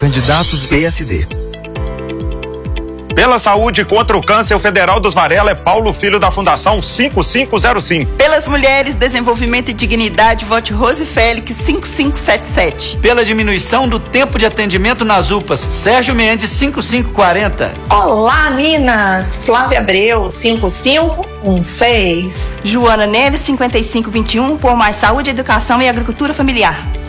Candidatos PSD. Pela saúde contra o câncer, o Federal dos Varela é Paulo Filho da Fundação 5505. Pelas mulheres, desenvolvimento e dignidade, vote Rose Félix 5577. Pela diminuição do tempo de atendimento nas UPAs, Sérgio Mendes 5540. Olá, Minas! Flávia Abreu 5516. Joana Neves 5521, por mais saúde, educação e agricultura familiar.